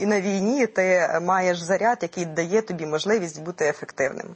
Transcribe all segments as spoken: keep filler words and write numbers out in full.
І на війні ти маєш заряд, який дає тобі можливість бути ефективним.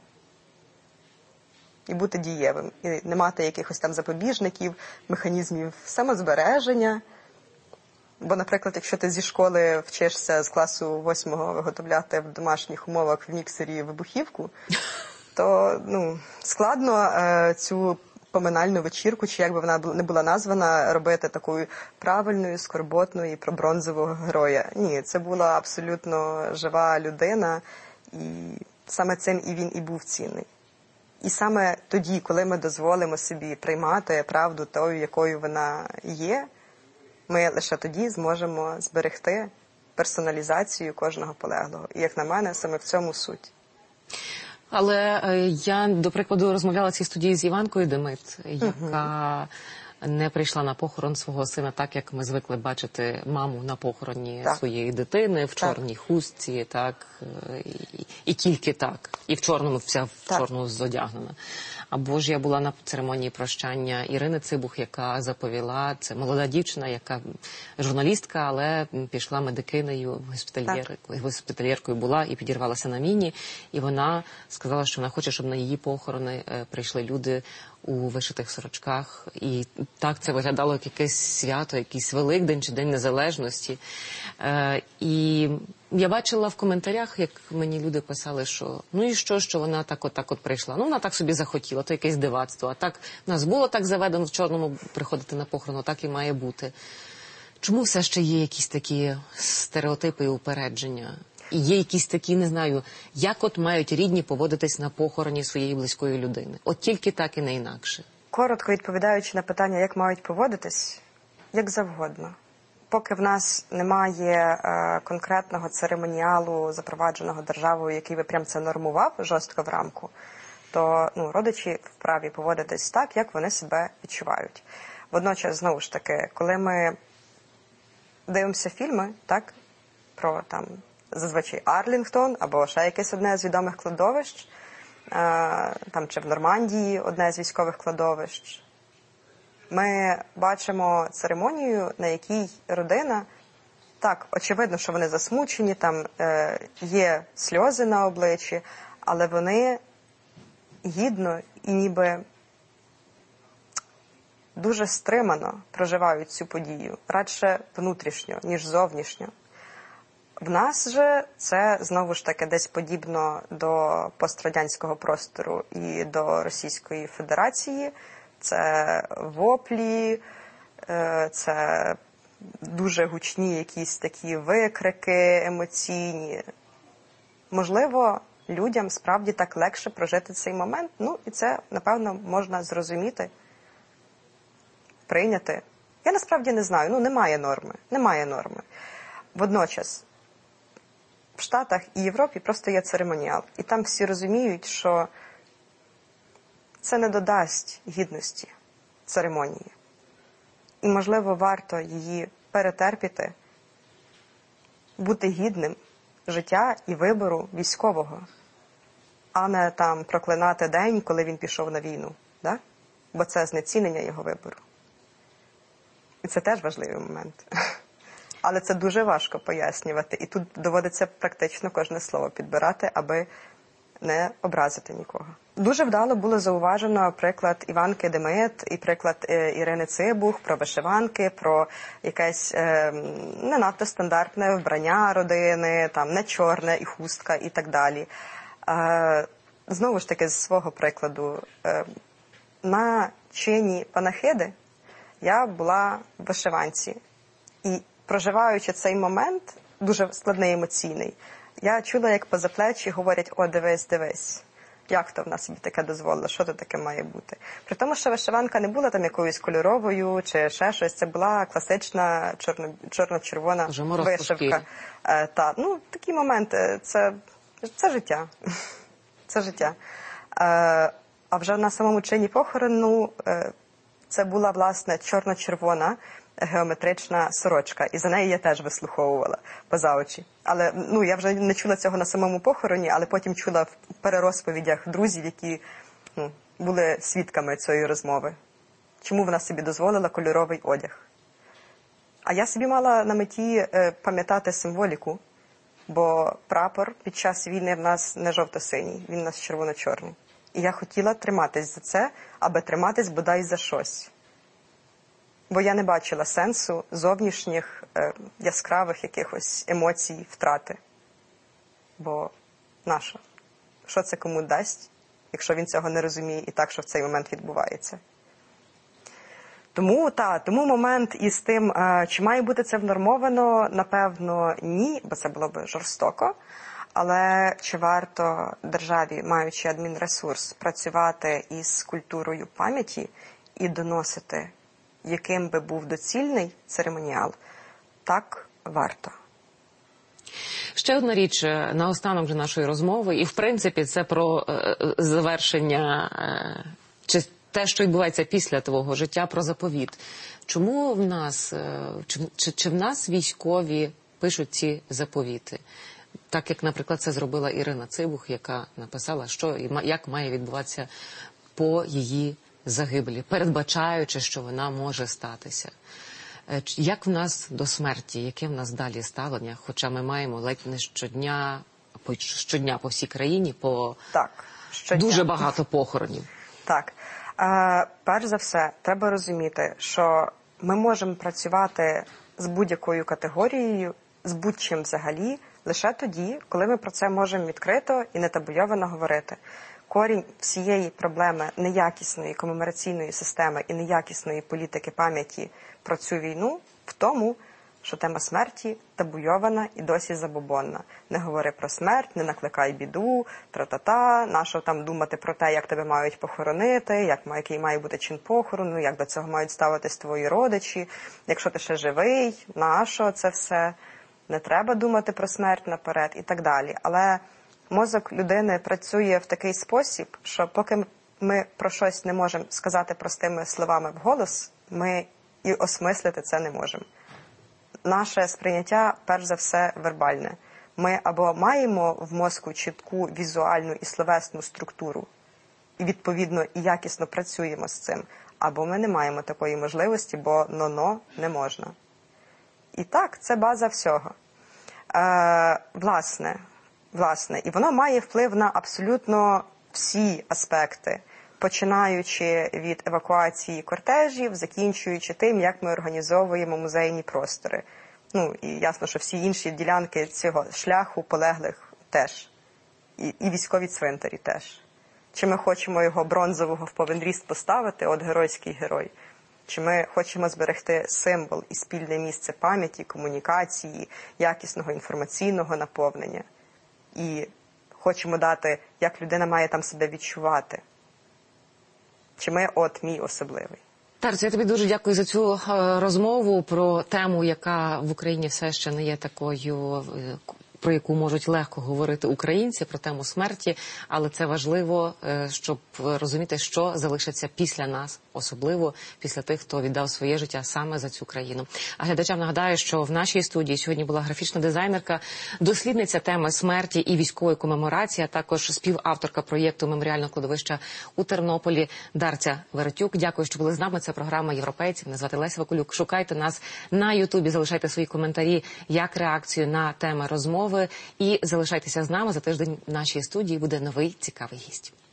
І бути дієвим. І не мати якихось там запобіжників, механізмів самозбереження. Бо, наприклад, якщо ти зі школи вчишся з класу восьмого виготовляти в домашніх умовах в міксері вибухівку, то ну, складно е, цю поминальну вечірку, чи як би вона не була названа, робити такою правильною, скорботною і про бронзового героя. Ні, це була абсолютно жива людина, і саме цим і він і був цінний. І саме тоді, коли ми дозволимо собі приймати правду тою, якою вона є, ми лише тоді зможемо зберегти персоналізацію кожного полеглого. І, як на мене, саме в цьому суть. Але я, до прикладу, розмовляла в цій студії з Іванкою Демит, яка угу. не прийшла на похорон свого сина так, як ми звикли бачити маму на похороні так. своєї дитини, в чорній так. хустці, так, і, і тільки так, і в чорному, вся в так. чорному зодягнена. Або ж я була на церемонії прощання Ірини Цибух, яка заповіла, це молода дівчина, яка журналістка, але пішла медикинею, госпітальєр, госпітальєркою була і підірвалася на міні. І вона сказала, що вона хоче, щоб на її похорони прийшли люди у вишитих сорочках. І так це виглядало як якесь свято, якийсь Великдень чи День Незалежності. Е, і я бачила в коментарях, як мені люди писали, що ну і що, що вона так от так от прийшла. Ну, вона так собі захотіла, то якесь дивацтво. А так, в нас було так заведено в чорному приходити на похорон, так і має бути. Чому все ще є якісь такі стереотипи і упередження? І є якісь такі, не знаю, як от мають рідні поводитись на похороні своєї близької людини? От тільки так і не інакше. Коротко відповідаючи на питання, як мають поводитись, як завгодно. Поки в нас немає е, конкретного церемоніалу, запровадженого державою, який би прям це нормував жорстко в рамку, то ну, родичі вправі поводитись так, як вони себе відчувають. Водночас, знову ж таки, коли ми дивимося фільми, так, про там, зазвичай Арлінгтон або ще якесь одне з відомих кладовищ, е, там чи в Нормандії одне з військових кладовищ, ми бачимо церемонію, на якій родина, так, очевидно, що вони засмучені, там е, є сльози на обличчі, але вони гідно і ніби дуже стримано проживають цю подію, радше внутрішньо, ніж зовнішньо. В нас же це, знову ж таки, десь подібно до пострадянського простору і до Російської Федерації. Це воплі, це дуже гучні якісь такі викрики емоційні. Можливо, людям справді так легше прожити цей момент. Ну, і це, напевно, можна зрозуміти, прийняти. Я насправді не знаю, ну, немає норми, немає норми. Водночас, в Штатах і Європі просто є церемоніал. І там всі розуміють, що це не додасть гідності церемонії. І, можливо, варто її перетерпіти, бути гідним життя і вибору військового, а не там проклинати день, коли він пішов на війну. Да? Бо це знецінення його вибору. І це теж важливий момент. Але це дуже важко пояснювати. І тут доводиться практично кожне слово підбирати, аби не образити нікого. Дуже вдало було зауважено приклад Іванки Демит і приклад Ірини Цибух про вишиванки, про якесь е, не надто стандартне вбрання родини, там не чорне і хустка і так далі. Е, знову ж таки, з свого прикладу, е, на чині панахиди я була в вишиванці. І проживаючи цей момент, дуже складний емоційний, я чула, як поза плечі говорять: «О, дивись, дивись, як то вона собі таке дозволила, що то таке має бути». При тому, що вишиванка не була там якоюсь кольоровою чи ще щось, це була класична чорно, чорно-червона вишивка. Е, та, ну, такі моменти, це, це життя. Це життя. Е, а вже на самому чині похорону е, це була, власне, чорно-червона геометрична сорочка, і за неї я теж вислуховувала поза очі. Але, ну, я вже не чула цього на самому похороні, але потім чула в перерозповідях друзів, які ну, були свідками цієї розмови. Чому вона собі дозволила кольоровий одяг? А я собі мала на меті е, пам'ятати символіку Бо прапор під час війни в нас не жовто-синій, він у нас червоно-чорний. І я хотіла триматись за це, аби триматись бодай за щось. Бо я не бачила сенсу зовнішніх е, яскравих якихось емоцій, втрати. Бо нащо? Що це кому дасть, якщо він цього не розуміє і так, що в цей момент відбувається? Тому, та, тому момент із тим, е, чи має бути це внормовано, напевно, ні, бо це було б жорстоко. Але чи варто державі, маючи адмінресурс, працювати із культурою пам'яті і доносити, яким би був доцільний церемоніал? Так, варто. Ще одна річ наостанок вже нашої розмови, і в принципі це про е, завершення, е, чи те, що відбувається після твого життя, про заповіт. Чому в нас, е, чи, чи, чи в нас військові пишуть ці заповіти? Так, як, наприклад, це зробила Ірина Цибух, яка написала, що як має відбуватися по її загибелі, передбачаючи, що вона може статися. Як в нас до смерті, яке в нас далі ставлення? Хоча ми маємо ледь не щодня, щодня по всій країні, по так, дуже багато похоронів. Так. Е, перш за все, треба розуміти, що ми можемо працювати з будь-якою категорією, з будь-чим взагалі, лише тоді, коли ми про це можемо відкрито і не табуйовано говорити. Корінь всієї проблеми неякісної комемораційної системи і неякісної політики пам'яті про цю війну в тому, що тема смерті табуйована і досі забобонна. Не говори про смерть, не накликай біду, тра-та-та, нащо там думати про те, як тебе мають похоронити, як, який має бути чин похорону, як до цього мають ставитись твої родичі, якщо ти ще живий, нащо це все, не треба думати про смерть наперед і так далі. Але мозок людини працює в такий спосіб, що поки ми про щось не можемо сказати простими словами вголос, ми і осмислити це не можемо. Наше сприйняття, перш за все, вербальне. Ми або маємо в мозку чітку візуальну і словесну структуру, і, відповідно, і якісно працюємо з цим, або ми не маємо такої можливості, бо но-но не можна. І так, це база всього. Е, власне, власне, і воно має вплив на абсолютно всі аспекти, починаючи від евакуації кортежів, закінчуючи тим, як ми організовуємо музейні простори. Ну, і ясно, що всі інші ділянки цього шляху полеглих теж. І, і військові цвинтарі теж. Чи ми хочемо його бронзового в повен ріст поставити, от геройський герой, чи ми хочемо зберегти символ і спільне місце пам'яті, комунікації, якісного інформаційного наповнення. І хочемо дати, як людина має там себе відчувати. Чи ми от мій особливий. Тарцю, я тобі дуже дякую за цю розмову про тему, яка в Україні все ще не є такою, про яку можуть легко говорити українці, про тему смерті, але це важливо, щоб розуміти, що залишиться після нас, особливо після тих, хто віддав своє життя саме за цю країну. А глядачам нагадаю, що в нашій студії сьогодні була графічна дизайнерка, дослідниця теми смерті і військової комеморації, а також співавторка проєкту меморіального кладовища у Тернополі Дарця Веретюк. Дякую, що були з нами. Це програма «Європейці». Мене звати Леся Вакулюк. Шукайте нас на Ютубі, залишайте свої коментарі, як реакцію на теми розмови. І залишайтеся з нами. За тиждень в нашій студії буде новий цікавий гість.